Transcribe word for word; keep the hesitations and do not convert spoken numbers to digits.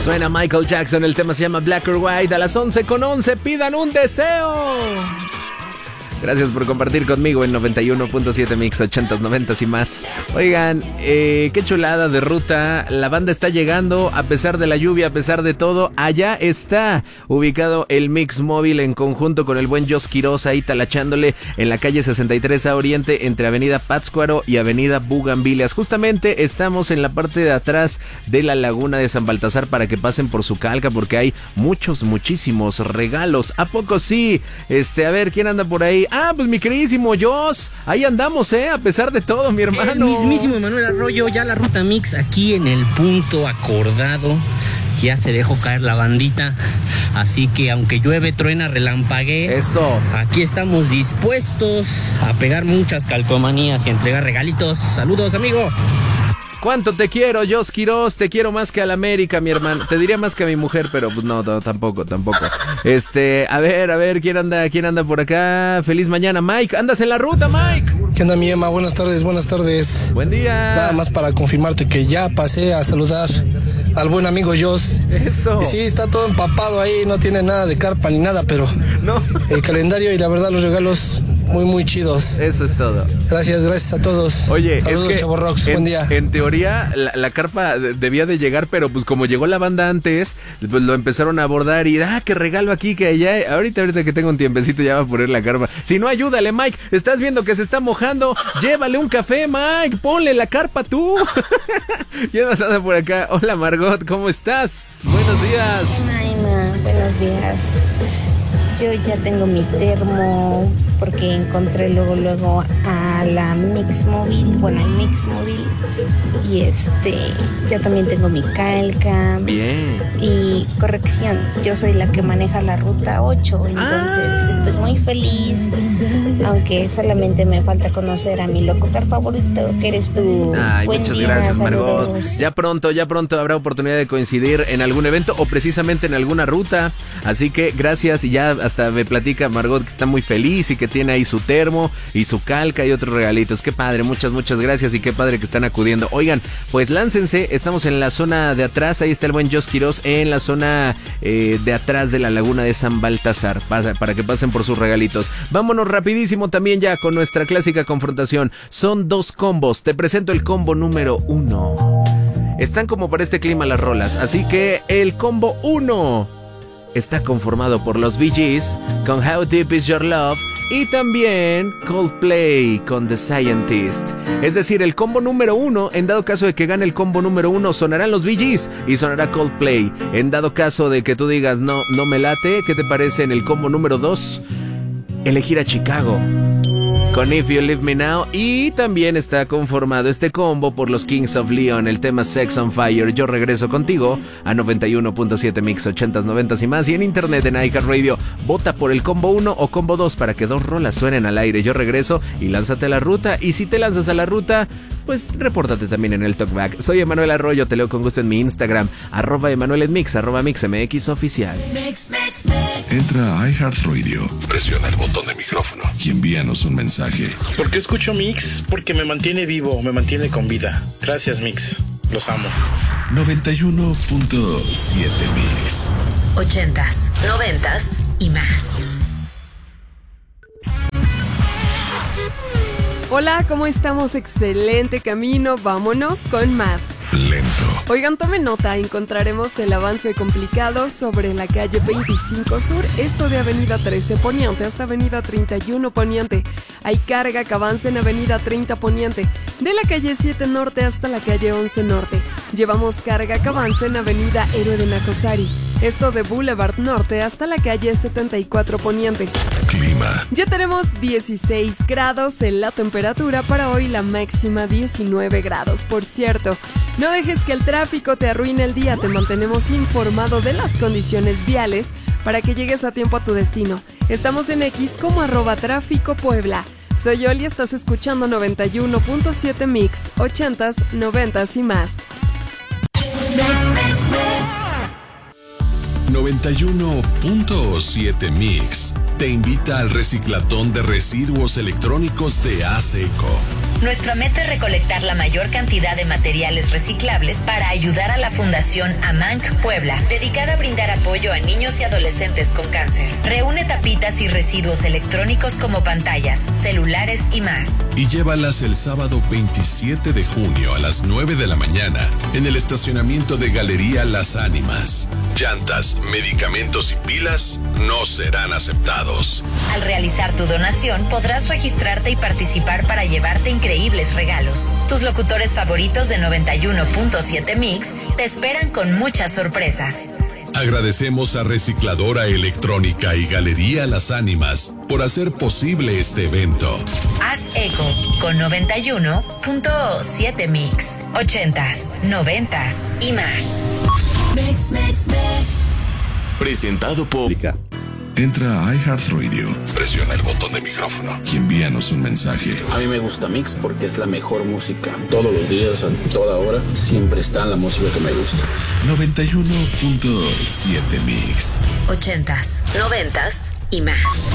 Suena Michael Jackson, el tema se llama Black or White. A las once con once, pidan un deseo. Gracias por compartir conmigo en noventa y uno punto siete Mix, ochentas, noventas y más. Oigan, eh, qué chulada de ruta. La banda está llegando a pesar de la lluvia, a pesar de todo. Allá está ubicado el Mix Móvil en conjunto con el buen Jos Quiroz, ahí talachándole en la calle sesenta y tres A Oriente, entre Avenida Pátzcuaro y Avenida Bugambilias. Justamente estamos en la parte de atrás de la Laguna de San Baltasar para que pasen por su calca, porque hay muchos, muchísimos regalos. ¿A poco sí? Este, a ver, ¿quién anda por ahí? Ah, pues mi queridísimo Jos, ahí andamos, eh, a pesar de todo, mi hermano. El mismísimo Emanuel Arroyo, ya la ruta Mix aquí en el punto acordado. Ya se dejó caer la bandita, así que aunque llueve, truena, relampaguee, eso, aquí estamos dispuestos a pegar muchas calcomanías y a entregar regalitos. Saludos, amigo. ¿Cuánto te quiero, Jos Quiroz? Te quiero más que a la América, mi hermano. Te diría más que a mi mujer, pero pues no, no, tampoco, tampoco. Este, a ver, a ver, ¿quién anda, quién anda por acá? Feliz mañana, Mike. ¿Andas en la ruta, Mike? ¿Qué onda, mi Emma? Buenas tardes, buenas tardes. Buen día. Nada más para confirmarte que ya pasé a saludar al buen amigo Jos. Eso. Y sí, está todo empapado ahí, no tiene nada de carpa ni nada, pero no. El calendario y la verdad los regalos muy, muy chidos. Eso es todo. Gracias, gracias a todos. Oye, saludos, es que Chavo Rocks, en, buen día. En teoría, la, la carpa debía de llegar, pero pues como llegó la banda antes, pues lo empezaron a abordar y, ah, que regalo aquí, que allá. Ahorita, ahorita que tengo un tiempecito ya va a poner la carpa. Si no, ayúdale, Mike. Estás viendo que se está mojando. Llévale un café, Mike. Ponle la carpa tú. Ya pasada por acá. Hola, Margot, ¿cómo estás? Buenos días. Hola, Emma. Buenos días. Yo ya tengo mi termo porque encontré luego luego a la Mix Móvil, bueno, al Mix Móvil, y este, ya también tengo mi calca. Bien. Y corrección, yo soy la que maneja la ruta ocho, entonces ah. estoy muy feliz, aunque solamente me falta conocer a mi locutor favorito, que eres tú. Ay, Buen muchas día, gracias, saludos. Margot. Ya pronto, ya pronto habrá oportunidad de coincidir en algún evento o precisamente en alguna ruta, así que gracias. Y ya hasta me platica Margot que está muy feliz y que tiene ahí su termo y su calca y otros regalitos. Qué padre, muchas, muchas gracias y qué padre que están acudiendo. Oigan, pues láncense, estamos en la zona de atrás, ahí está el buen Jos Quiroz, en la zona eh, de atrás de la Laguna de San Baltasar, para, para que pasen por sus regalitos. Vámonos rapidísimo también ya con nuestra clásica confrontación. Son dos combos, te presento el combo número uno. Están como para este clima las rolas, así que el combo uno está conformado por los Bee Gees con How Deep Is Your Love y también Coldplay con The Scientist. Es decir, el combo número uno, en dado caso de que gane el combo número uno, sonarán los Bee Gees y sonará Coldplay. En dado caso de que tú digas no, no me late, ¿qué te parece en el combo número dos? Elegir a Chicago con If You Leave Me Now. Y también está conformado este combo por los Kings of Leon, el tema Sex on Fire. Yo regreso contigo a noventa y uno punto siete Mix, ochentas, noventas y más. Y en internet en iHeartRadio. Vota por el combo uno o combo dos para que dos rolas suenen al aire. Yo regreso y lánzate a la ruta. Y si te lanzas a la ruta, pues repórtate también en el Talkback. Soy Emanuel Arroyo, te leo con gusto en mi Instagram, arroba EmanuelMix, arroba MixMX oficial. Mix, mix, mix. Entra a iHeartRadio, presiona el botón de micrófono y envíanos un mensaje. ¿Por qué escucho Mix? Porque me mantiene vivo, me mantiene con vida. Gracias, Mix. Los amo. noventa y uno punto siete Mix. Ochentas, noventas y más. Hola, ¿cómo estamos? Excelente camino, vámonos con más. Lento. Oigan, tomen nota, encontraremos el avance complicado sobre la calle veinticinco Sur, esto de Avenida trece Poniente hasta Avenida treinta y uno Poniente. Hay carga que avanza en Avenida treinta Poniente, de la calle siete Norte hasta la calle once Norte. Llevamos carga que avanza en Avenida Héroe de Nacosari, esto de Boulevard Norte hasta la calle setenta y cuatro Poniente. Clima. Ya tenemos dieciséis grados en la temperatura para hoy, la máxima diecinueve grados. Por cierto, no dejes que el tráfico te arruine el día, te mantenemos informado de las condiciones viales para que llegues a tiempo a tu destino. Estamos en X como arroba tráfico Puebla. Soy Yoli y estás escuchando noventa y uno punto siete Mix, ochentas, noventas y más. noventa y uno punto siete Mix te invita al reciclatón de residuos electrónicos de ASECO. Nuestra meta es recolectar la mayor cantidad de materiales reciclables para ayudar a la Fundación AMANC Puebla, dedicada a brindar apoyo a niños y adolescentes con cáncer. Reúne tapitas y residuos electrónicos como pantallas, celulares y más. Y llévalas el sábado veintisiete de junio a las nueve de la mañana en el estacionamiento de Galería Las Ánimas. Llantas, medicamentos y pilas no serán aceptados. Al realizar tu donación, podrás registrarte y participar para llevarte increíbles regalos. Tus locutores favoritos de noventa y uno punto siete Mix te esperan con muchas sorpresas. Agradecemos a Recicladora Electrónica y Galería Las Ánimas por hacer posible este evento. Haz eco con noventa y uno punto siete Mix. Ochentas, noventas y más. Mix, mix, mix. Presentado por... Entra a iHeartRadio, presiona el botón de micrófono y envíanos un mensaje. A mí me gusta Mix porque es la mejor música. Todos los días, a toda hora, siempre está la música que me gusta. noventa y uno punto siete Mix. Ochentas, noventas y más.